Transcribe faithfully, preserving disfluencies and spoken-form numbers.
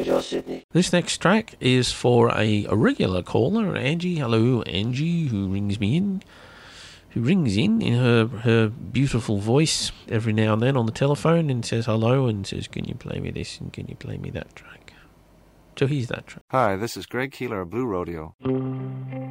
Joe Sydney. This next track is for a, a regular caller, Angie. Hello, Angie, who rings me in. Who rings in in her, her beautiful voice every now and then on the telephone and says hello and says, can you play me this and can you play me that track? So here's that track. Hi, this is Greg Keeler of Blue Rodeo.